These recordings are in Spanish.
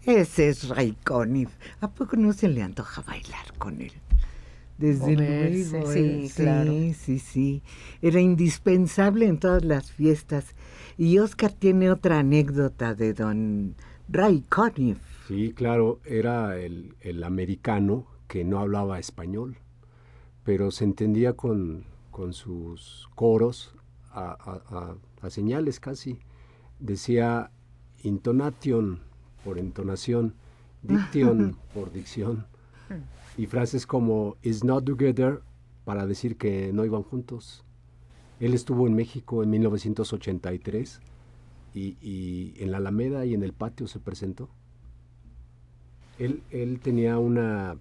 Ese es Ray Conniff. ¿A poco no se le antoja bailar con él? Desde luego. Sí, claro. Sí. Era indispensable en todas las fiestas. Y Oscar tiene otra anécdota de don Ray Conniff. Sí, claro, era el americano que no hablaba español, pero se entendía con sus coros a señales casi. Decía intonation por entonación, diction por dicción, y frases como is not together para decir que no iban juntos. Él estuvo en México en 1983 y en la Alameda y en el patio se presentó. Él tenía un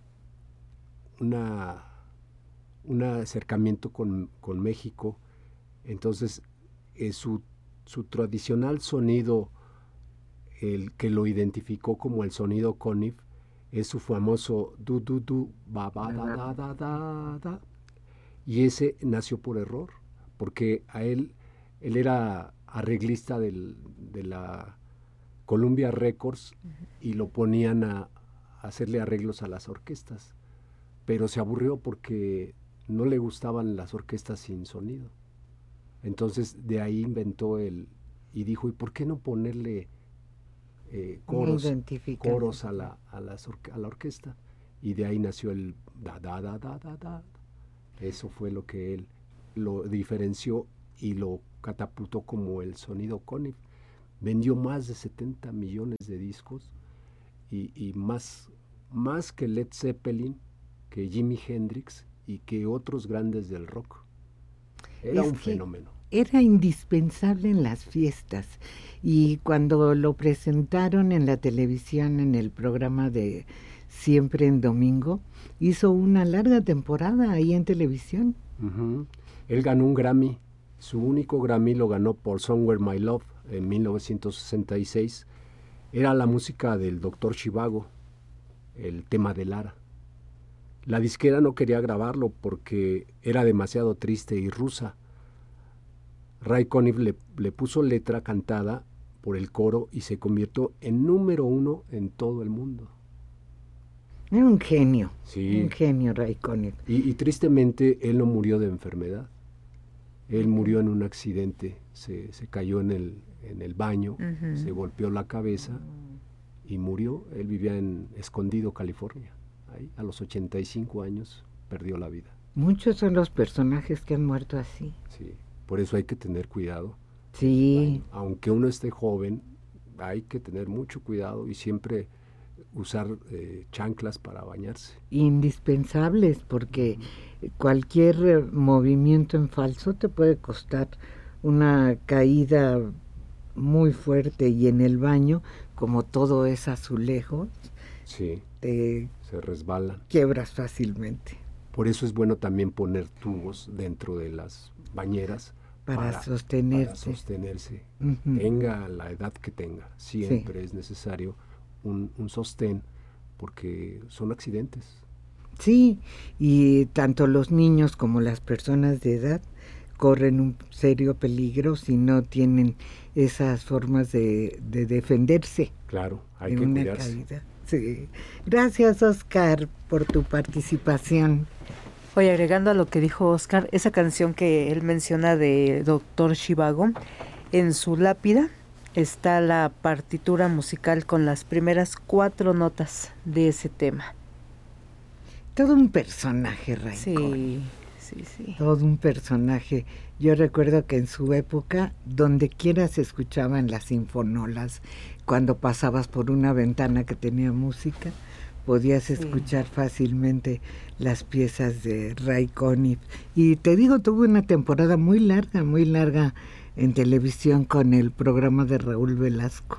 acercamiento con México, entonces su tradicional sonido, el que lo identificó como el sonido Conniff, es su famoso du du du ba ba da da da da da, y ese nació por error, porque él era arreglista de la Columbia Records y lo ponían a hacerle arreglos a las orquestas, pero se aburrió porque no le gustaban las orquestas sin sonido. Entonces de ahí inventó y dijo, ¿y por qué no ponerle coros a la orquesta? Y de ahí nació el da da da da da da. Eso fue lo que él lo diferenció y lo catapultó como el sonido Conniff. Vendió más de 70 millones de discos y más que Led Zeppelin, que Jimi Hendrix y que otros grandes del rock. Era un fenómeno. Era indispensable en las fiestas, y cuando lo presentaron en la televisión en el programa de Siempre en Domingo, hizo una larga temporada ahí en televisión. Uh-huh. Él ganó un Grammy. Su único Grammy lo ganó por Somewhere My Love en 1966. Era la música del Dr. Zhivago, el tema de Lara. La disquera no quería grabarlo porque era demasiado triste y rusa. Ray Conniff le puso letra cantada por el coro y se convirtió en número 1 en todo el mundo. Era un genio, sí. Un genio Ray Conniff. Y tristemente él no murió de enfermedad. Él murió en un accidente, se cayó en el baño, se golpeó la cabeza y murió. Él vivía en Escondido, California. Ahí, a los 85 años perdió la vida. Muchos son los personajes que han muerto así. Sí, por eso hay que tener cuidado. Sí. Aunque uno esté joven, hay que tener mucho cuidado y siempre usar chanclas para bañarse. Indispensables, porque cualquier movimiento en falso te puede costar una caída muy fuerte, y en el baño, como todo es azulejo, sí, se resbalan, quiebras fácilmente. Por eso es bueno también poner tubos dentro de las bañeras para sostenerse. Uh-huh. Tenga la edad que tenga, siempre es necesario un sostén, porque son accidentes. Sí, y tanto los niños como las personas de edad corren un serio peligro si no tienen esas formas de defenderse. Claro, hay que cuidarse. Caída. Sí. Gracias, Oscar, por tu participación. Oye, agregando a lo que dijo Oscar, esa canción que él menciona de Dr. Zhivago, en su lápida está la partitura musical con las primeras 4 notas de ese tema. Todo un personaje, Ray Sí. Todo un personaje. Yo recuerdo que en su época, donde quiera se escuchaban las sinfonolas. Cuando pasabas por una ventana que tenía música, podías escuchar fácilmente las piezas de Ray Conniff. Y te digo, tuvo una temporada muy larga en televisión con el programa de Raúl Velasco.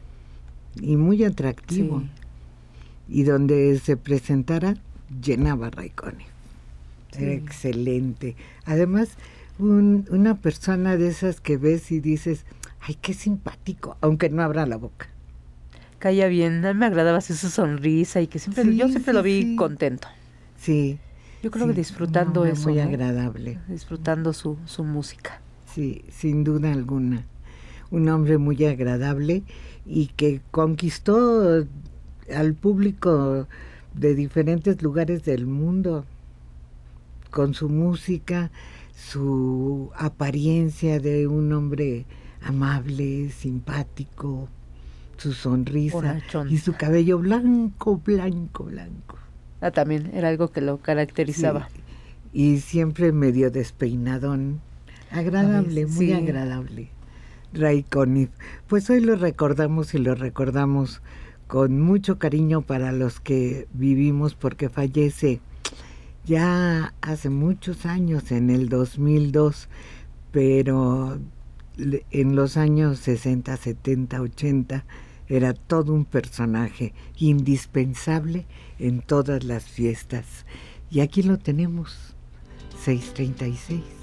Y muy atractivo. Sí. Y donde se presentara, llenaba Ray Conniff. Era excelente. Además, una persona de esas que ves y dices, ay, qué simpático, aunque no abra la boca. Caía bien, a mí me agradaba así su sonrisa y que siempre yo siempre lo vi contento. Sí. Yo creo que disfrutando eso. Muy agradable. Disfrutando su música. Sí, sin duda alguna. Un hombre muy agradable y que conquistó al público de diferentes lugares del mundo con su música, su apariencia de un hombre amable, simpático, su sonrisa Bonachón. y su cabello blanco, blanco, blanco. Ah, también era algo que lo caracterizaba. Sí, y siempre medio despeinadón. Agradable, muy sí. agradable. Ray Conniff. Pues hoy lo recordamos y lo recordamos con mucho cariño para los que vivimos, porque fallece ya hace muchos años, en el 2002, pero en los años 60, 70, 80 era todo un personaje indispensable en todas las fiestas. Y aquí lo tenemos, 6:36.